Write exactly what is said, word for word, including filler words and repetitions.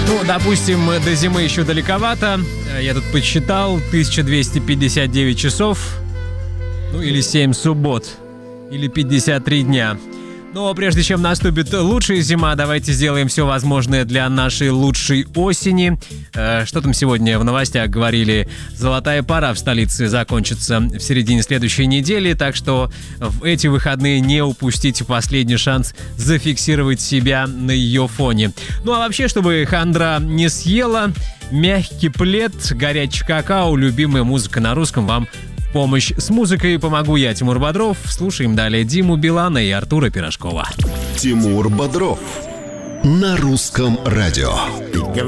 Ну, допустим, до зимы еще далековато. Я тут подсчитал, тысяча двести пятьдесят девять часов, ну или семь суббот, или пятьдесят три дня. Но прежде чем наступит лучшая зима, давайте сделаем все возможное для нашей лучшей осени. Что там сегодня в новостях говорили? Золотая пора в столице закончится в середине следующей недели, так что в эти выходные не упустите последний шанс зафиксировать себя на ее фоне. Ну а вообще, чтобы хандра не съела, мягкий плед, горячий какао, любимая музыка на русском вам помощь. С музыкой помогу я, Тимур Бодров. Слушаем далее Диму Билана и Артура Пирожкова. Тимур Бодров на русском радио.